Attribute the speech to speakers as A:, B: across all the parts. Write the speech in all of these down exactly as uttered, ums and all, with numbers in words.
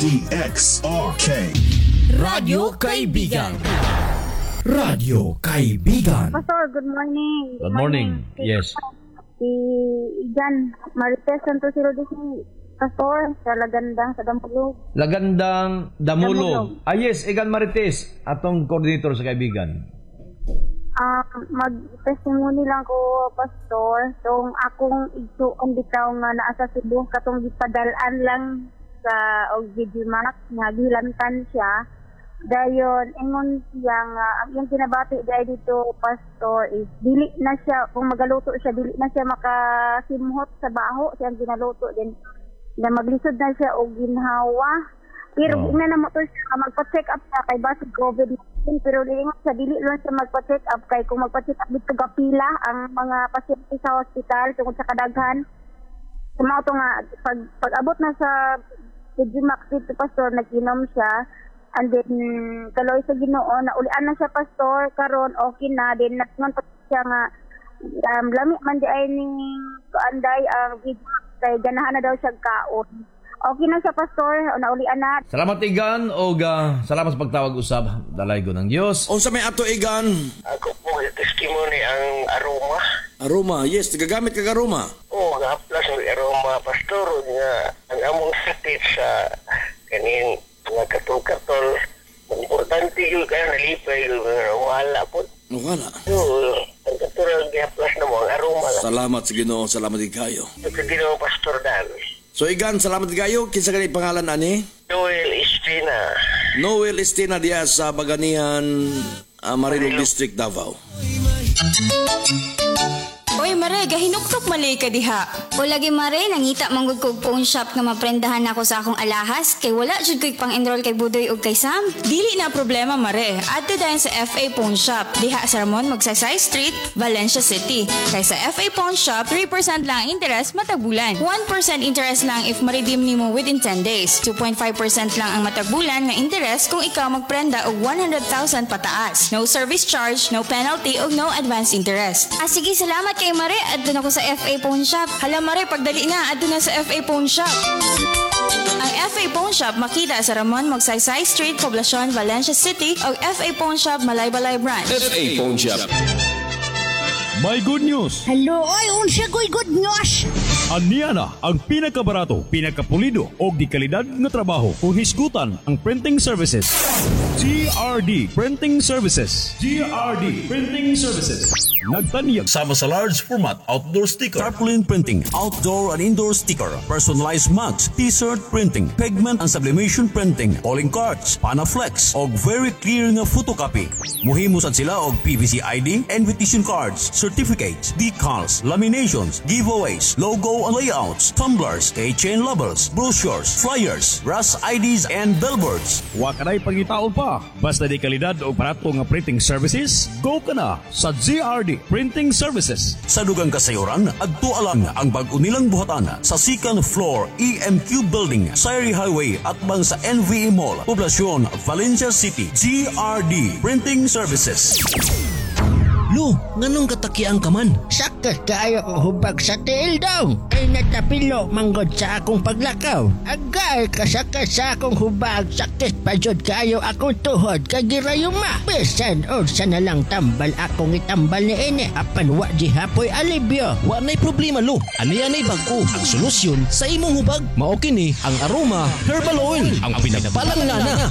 A: D X R K
B: Radyo Kaibigan. Radyo Kaibigan.
C: Pastor, good morning.
D: Good morning. Yes.
C: Si Igan Marites Santos Rodisi, Pastor, sa Lagandang sa Damulog.
D: Lagandang
C: Damulog.
D: Damulog. Ah yes, Igan Marites, atong coordinator sa Kaibigan.
C: Ah, uh, mag-testimony lang ko, Pastor. Tong akong igsuon bitaw nga naa sa Cebu, katong gipadalaan lang sa og video max nga gilantan siya. Dayon ingon siya nga ang yung kinabati dai dito, Pastor, is dili na siya kung magaluto siya, dili na siya makasimhot sa baho siyang ginaluto din na maglisod na siya og ginhawa. Pero oh. Ina na mo to siya magpa-check up siya kay basi COVID nineteen, pero ingon sa dili lang siya magpa-check up kay kung magpa-check up dito gapila ang mga pasyente sa hospital tungod sa kadaghan. Sumaw to nga pag pag-abot na sa Digimax dito, Pastor, nag-inom siya. And then, kaloy sa Ginoo, naulian na siya, Pastor, karon okay na. Then, nasman pa siya nga, um, lami man di ay ni Anday ang uh, Digimax, kay ganahan na daw siya kaon. Okay na siya, Pastor, naulian na.
D: Salamat, Igan, o uh, salamat sa pagtawag usab. Dalay ko ng Diyos.
E: Unsa may ato, Igan?
F: Ako po, testimony ang aroma.
E: Aroma, yes, nagagamit ka aroma.
F: Oo, nga plus ng aroma, Pastor, nga ang among sakit sa kanin nga katol-katol. Importante yun kaya nalipay yun, wala po.
E: Wala.
F: So, ang katol nga plus na mo, ang aroma.
E: Salamat sa Ginoo, salamat kayo.
F: Sa Ginoo, Pastor Dan.
E: So, Igan, salamat kayo. Kinsa kanay pangalan ani?
F: Noel Estina.
E: Noel Estina diya sa Baganihan, uh, Marilog District, Davao.
G: Oy, Mare, gahinuktok malay ka diha.
H: O lagi, Mare, nangita manggod kog phone shop nga maprendahan ako sa akong alahas kay wala jud ko'y pang-enroll kay Budoy ug kay Sam.
G: Dili na problema, Mare. Adto dayon sa F A Pawn Shop. Diha sa Ramon Magsaysay Street, Valencia City. Kay sa F A Pawn Shop, three percent lang ang interest matag bulan. one percent interest lang if ma-redeem nimo within ten days. two point five percent lang ang matag bulan nga interest kung ikaw magprenda og one hundred thousand pataas. No service charge, no penalty ug no advance interest.
H: Ah, sige, salamat kay Mare. Adto na ko sa F A Pawn Shop.
G: Hala, Mare, pagdali na, adto na sa F A Pawn Shop. Ang F A Pawn Shop makita sa Ramon Magsaysay Street, Poblacion, Valencia City o F A Pawn Shop, Malaybalay Branch.
E: F A Pawn Shop.
B: May good news.
I: Hello, oy, unsa ko'y good news?
B: Aniya na ang pinakabarato, pinakapulido o di kalidad na trabaho kung hisgutan ang printing services. G R D Printing Services. G R D Printing Services. Nagtaniyag sama sa large format outdoor sticker, tarpaulin printing, outdoor and indoor sticker, personalized mugs, t-shirt printing, pigment and sublimation printing, calling cards, panaflex og very clear nga photocopy. Muhimusan sila og P V C I D, invitation cards, certificates, decals, laminations, giveaways, logo and layouts, tumblers, keychain labels, brochures, flyers, brass I Ds and billboards. Wa kanay pangitaon pa. Basta di kalidad o barato nga printing services, go ka na sa G R D Printing Services.
E: Sa dugang kasayuran, adto alang ang bag-o nilang buhatan sa second floor E M Q Building, Sayri Highway at bang sa N V E Mall, Poblacion, Valencia City. G R D Printing Services.
J: Lo, nganong katakian ka man?
I: Sakit kaayo ko hubag sa tiil daw. Ay natapilo manggod sa akong paglakaw. Agay kasakit sa akong hubag. Sakit pa jud kaayo akong tuhod kay girayuma. Bisan unsa na lang tambal akong itambal ni ini. Apan wa di hapoy alibyo.
J: Wa nay problema, Lo. Aniya nay bag-o ang solusyon sa imong hubag. Mao kini ang Aroma Herbal Oil, ang pinagbalang ngana.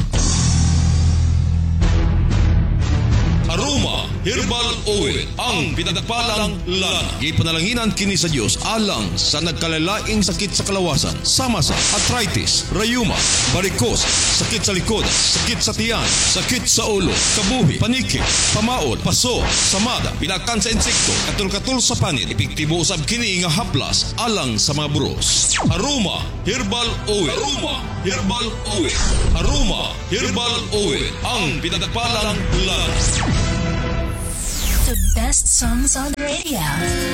K: Aroma Herbal Oil, ang pinagpalang lana. Ipanalanginan kini sa Dios alang sa nagkalalaing sakit sa kalawasan, sama sa arthritis, rayuma, varicose, sakit sa likod, sakit sa tiyan, sakit sa ulo, kabuhi, paniki, pamaod, paso, samada, pinakan sa insekto, katul-katul sa panit, epektibo usab kini nga haplas alang sa mga buros. Aroma Herbal Oil. Aroma Herbal Oil. Aroma Herbal Oil, ang pinagpalang lana.
L: The best songs on the radio.